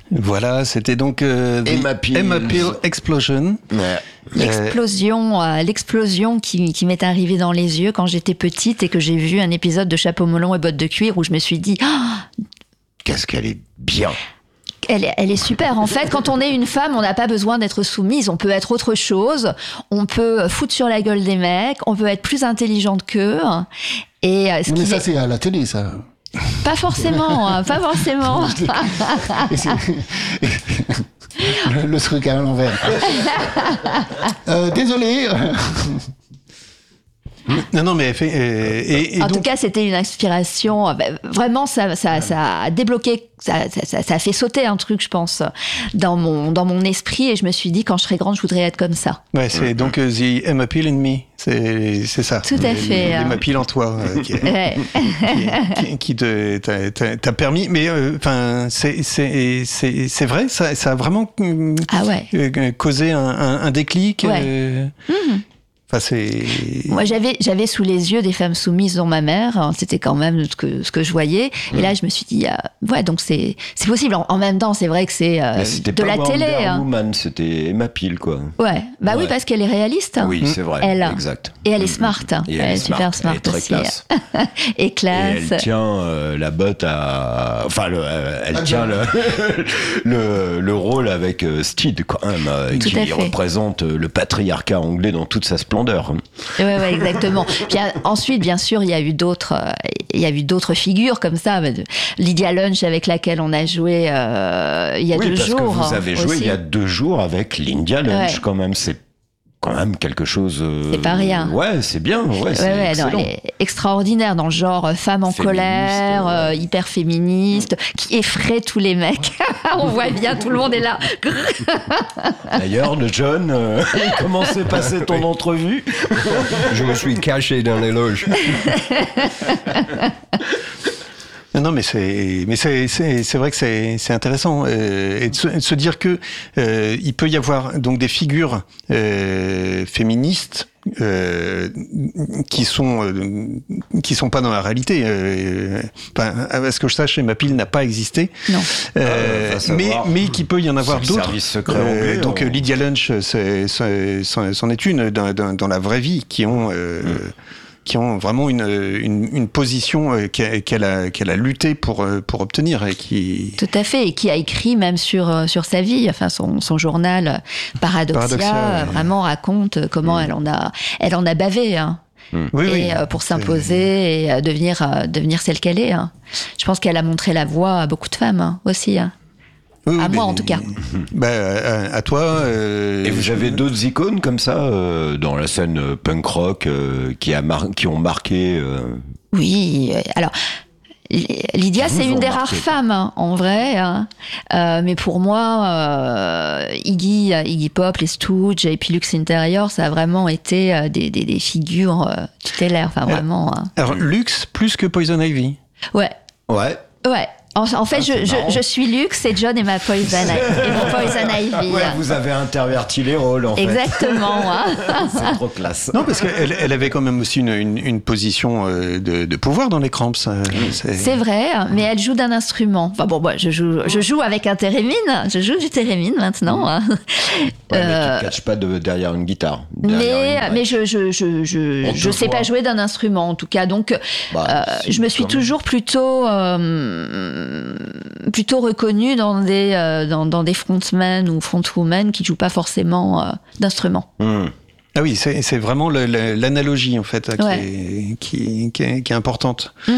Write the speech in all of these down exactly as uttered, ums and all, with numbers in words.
Voilà, c'était donc euh, Emma Peel. Emma Peel Explosion. Ouais. L'explosion, euh, l'explosion qui, qui m'est arrivée dans les yeux quand j'étais petite et que j'ai vu un épisode de Chapeau melon et bottes de cuir où je me suis dit oh, qu'est-ce qu'elle est bien. Elle est, elle est super. En fait, quand on est une femme, on n'a pas besoin d'être soumise. On peut être autre chose. On peut foutre sur la gueule des mecs. On peut être plus intelligente qu'eux. Et euh, ce mais qui ça, est... c'est à la télé, ça. Pas forcément, hein, pas forcément. le, le truc à l'envers. euh, désolé. Non, non, mais fait, euh, et, et en donc... tout cas, c'était une inspiration. Vraiment, ça, ça, ça a débloqué, ça, ça, ça a fait sauter un truc, je pense, dans mon, dans mon esprit. Et je me suis dit, quand je serai grande, je voudrais être comme ça. Ouais, c'est donc euh, The Emma Peel in Me. C'est, c'est ça. Tout à fait. Emma Peel en toi, euh, qui, ouais. qui, qui, qui te, t'a, t'a, t'a permis. Mais enfin, euh, c'est, c'est, c'est, c'est vrai, ça, ça a vraiment ah ouais. euh, causé un, un, un déclic. Ouais. Euh, mmh. Enfin, c'est... Moi, j'avais, j'avais sous les yeux des femmes soumises, dont ma mère. C'était quand même ce que, ce que je voyais. Et là, je me suis dit, euh, ouais, donc c'est, c'est possible. En, en même temps, c'est vrai que c'est euh, de pas la Wonder télé. Hein. Woman, c'était Emma Peel, quoi. Ouais, bah ouais. oui, parce qu'elle est réaliste. Oui, c'est vrai. Elle, exact. Et elle est smart. Et elle, elle est est super smart, elle est très aussi. Classe. Et classe. Et elle tient euh, la botte à. Enfin, le, euh, elle tient le, le, le rôle avec euh, Steed, quand même, euh, qui représente le patriarcat anglais dans toute sa splendeur. Oui, ouais, exactement. Puis ensuite, bien sûr, il y a eu d'autres, euh, il y a eu d'autres figures comme ça. Lydia Lunch, avec laquelle on a joué euh, il y a oui, deux parce jours. Que vous avez joué aussi. il y a deux jours avec Lydia Lunch, ouais. quand même. C'est quand même quelque chose. Euh... C'est pas rien. Ouais, c'est bien. Ouais, c'est ouais, ouais, excellent. Non, elle est extraordinaire dans le genre femme en féministe, colère, ouais. euh, hyper féministe, qui effraie tous les mecs. On voit bien, tout le monde est là. D'ailleurs, le John, euh, comment s'est passée ton entrevue? Je me suis caché dans les loges. Non, non, mais c'est, mais c'est, c'est, c'est vrai que c'est, c'est intéressant euh, et de se, de se dire que euh, il peut y avoir donc des figures euh, féministes euh, qui sont euh, qui sont pas dans la réalité. Euh, enfin, à ce que je sache, Emma Peel n'a pas existé. Non. Euh, euh, mais mais qui peut y en avoir d'autres. Service secret anglais, euh, donc on... Lydia Lunch, c'est, c'est, c'en est une dans, dans, dans la vraie vie qui ont. Euh, mm. qui ont vraiment une, une, une position qu'elle a, qu'elle a lutté pour, pour obtenir. Et qui... Tout à fait, et qui a écrit même sur, sur sa vie, enfin son, son journal Paradoxia, Paradoxia ouais. vraiment raconte comment mmh. elle, en a, elle en a bavé. Hein. Mmh. Oui, et oui, pour s'imposer et devenir, devenir celle qu'elle est. Hein. Je pense qu'elle a montré la voie à beaucoup de femmes hein, aussi. Hein. Oui, à mais, moi en tout cas. Bah, à, à toi. Euh, Et vous avez d'autres icônes comme ça euh, dans la scène punk rock euh, qui, a mar- qui ont marqué euh... Oui, alors. Lydia, c'est une des rares femmes, hein, en vrai. Hein. Euh, mais pour moi, euh, Iggy, Iggy Pop, les Stooges et puis Lux Interior, ça a vraiment été euh, des, des, des figures euh, tutélaires. Enfin, vraiment. Hein. Alors, Lux plus que Poison Ivy. Ouais. Ouais. Ouais. En, en fait, ah, je, je, je suis Lux et John est ma Poison, et mon Poison Ivy. Ouais, vous avez interverti les rôles, en fait. Exactement. Hein. C'est trop classe. Non, parce qu'elle elle avait quand même aussi une, une, une position de, de pouvoir dans les Cramps. C'est... c'est vrai, mais elle joue d'un instrument. Enfin bon, moi, je joue, je joue avec un thérémine. Je joue du thérémine maintenant. Hein. Ouais, mais euh... tu ne te caches pas de, derrière une guitare. Mais, une mais je je, je, je, je sais pas jouer d'un instrument, en tout cas. Donc, bah, euh, je me suis toujours plutôt... Euh, plutôt reconnue dans des, euh, dans, dans des frontmen ou frontwomen qui ne jouent pas forcément euh, d'instruments. Mmh. Ah oui, c'est, c'est vraiment le, le, l'analogie en fait qui, ouais. est, qui, qui, est, qui est importante. Mmh.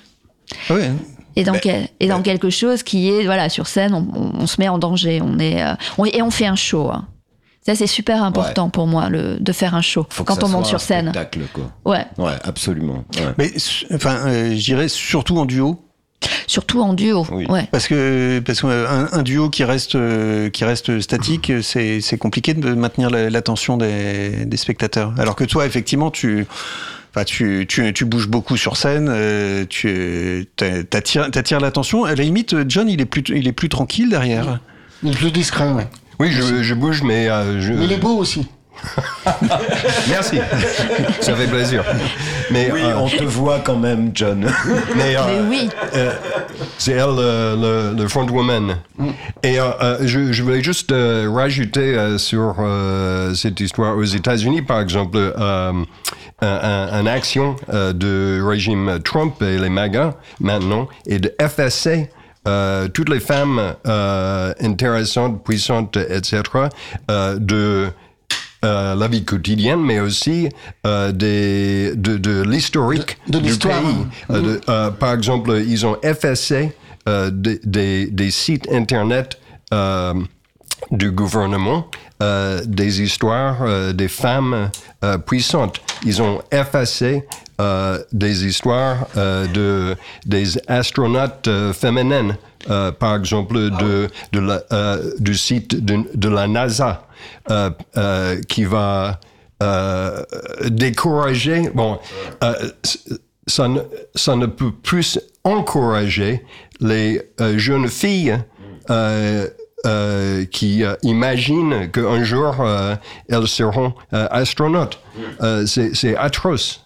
Ah ouais. Et dans, bah, quel, et dans bah. quelque chose qui est, voilà, sur scène, on, on, on se met en danger. On est, euh, on, et on fait un show. Hein. Ça, c'est super important ouais. pour moi, le, de faire un show Faut quand on monte sur scène. Spectacle, quoi. Ouais. Ouais, absolument. Ouais. Mais enfin, euh, je dirais surtout en duo. Surtout en duo, oui. ouais. Parce que parce qu'un un duo qui reste euh, qui reste statique, c'est c'est compliqué de maintenir la, l'attention des, des spectateurs. Alors que toi, effectivement, tu Enfin, tu, tu, tu bouges beaucoup sur scène, euh, tu t'attires, t'attires l'attention. À la limite, John, il est plus, il est plus tranquille derrière. Il est plus discret, ouais. Oui, je, je bouge, mais euh, je. Mais il est beau aussi. Merci, ça fait plaisir. Mais oui, euh, on te voit quand même, John. Mais, euh, Mais oui. Euh, c'est elle, euh, le, le frontwoman. Mm. Et euh, euh, je, je voulais juste euh, rajouter euh, sur euh, cette histoire aux États-Unis, par exemple, euh, un, un action euh, du régime Trump et les MAGA maintenant, et de effacer euh, toutes les femmes euh, intéressantes, puissantes, et cetera, euh, de Euh, la vie quotidienne, mais aussi euh, des, de, de l'historique de, de du l'histoire. pays. Euh, de, euh, par exemple, ils ont effacé euh, des, des, des sites Internet euh, du gouvernement, euh, des histoires euh, des femmes euh, puissantes. Ils ont effacé euh, des histoires euh, de, des astronautes euh, féminines, euh, par exemple, de, de la, euh, du site de, de la NASA. Euh, euh, qui va euh, décourager. Bon, euh, ça, ne, ça ne peut plus encourager les euh, jeunes filles euh, euh, qui euh, imaginent qu'un jour euh, elles seront euh, astronautes. Euh, c'est, c'est atroce.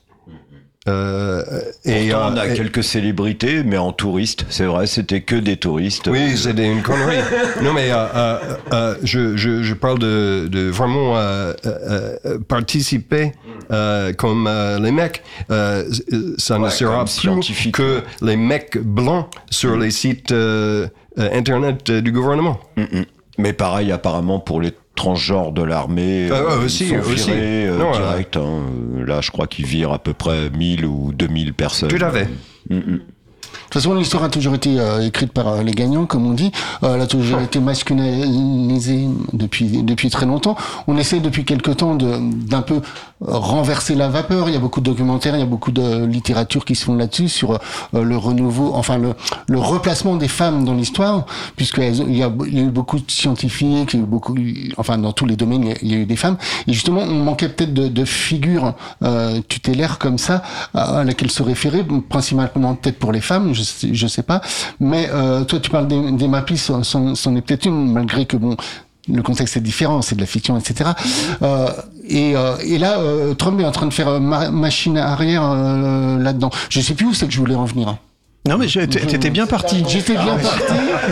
Euh, et Pourtant, on a et... quelques célébrités, mais en touristes, c'est vrai, c'était que des touristes. Oui, c'était une connerie. Non, mais euh, euh, euh, je, je, je parle de, de vraiment euh, euh, participer euh, comme euh, les mecs. Euh, ça ouais, ne sera plus que les mecs blancs sur mmh. les sites euh, Internet du gouvernement. Mmh. Mais pareil, apparemment, pour les transgenres de l'armée, euh, euh, aussi, ils sont aussi. virés euh, non, direct. Euh... Hein. Là, je crois qu'ils virent à peu près mille ou deux mille personnes. Tout à fait. Mmh. De toute façon, l'histoire a toujours été euh, écrite par euh, les gagnants, comme on dit. Euh, elle a toujours été masculinisée depuis depuis très longtemps. On essaie depuis quelque temps de d'un peu renverser la vapeur. Il y a beaucoup de documentaires, il y a beaucoup de littérature qui se font là-dessus sur euh, le renouveau, enfin le le replacement des femmes dans l'histoire, puisque il y a il y a eu beaucoup de scientifiques, il y a eu beaucoup, enfin dans tous les domaines, il y a, il y a eu des femmes. Et justement, on manquait peut-être de, de figures euh, tutélaires comme ça à laquelle se référer, principalement peut-être pour les femmes. Je sais, je sais pas, mais euh, toi tu parles des, des Mappies, c'en, c'en est peut-être une, malgré que bon, le contexte est différent, c'est de la fiction, et cetera. Euh, et, euh, et là, euh, Trump est en train de faire ma- machine arrière euh, là-dedans. Je sais plus où c'est que je voulais en venir. Non mais je, t'étais bien parti. J'étais bien ah, parti,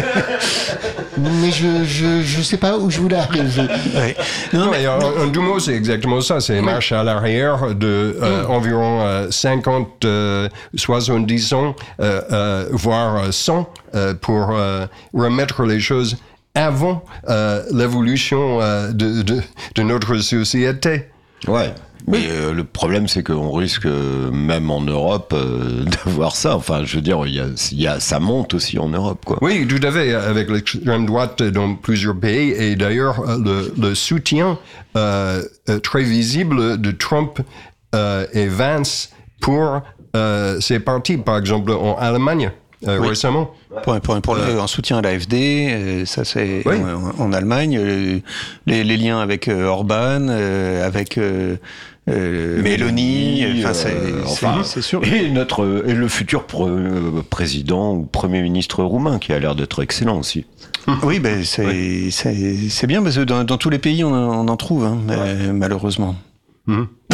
mais je, je je sais pas où je voulais arriver. Ouais. Non, mais en, en deux mots, c'est exactement ça. C'est une marche à l'arrière de euh, mm. environ euh, cinquante, euh, soixante-dix ans, euh, euh, voire cent, euh, pour euh, remettre les choses avant euh, l'évolution euh, de, de de notre société. Ouais. Mais oui. euh, le problème, c'est qu'on risque, euh, même en Europe, euh, d'avoir ça. Enfin, je veux dire, il y a, il y a, ça monte aussi en Europe, quoi. Oui, tout à fait, avec l'extrême droite dans plusieurs pays. Et d'ailleurs, le, le soutien euh, très visible de Trump euh, et Vance pour euh, ces partis, par exemple en Allemagne. Euh, oui. Récemment. Pour, pour, pour le, en soutien à l'A F D, euh, ça c'est oui. en, en Allemagne, euh, les, les liens avec euh, Orban, euh, avec euh, euh, Mélanie, enfin c'est, euh, c'est, enfin, c'est sûr. Et notre et le futur pro, euh, président ou premier ministre roumain qui a l'air d'être excellent aussi. Oui, ben c'est oui. c'est, c'est bien parce que dans, dans tous les pays on, on en trouve, hein, ouais. malheureusement. Mmh.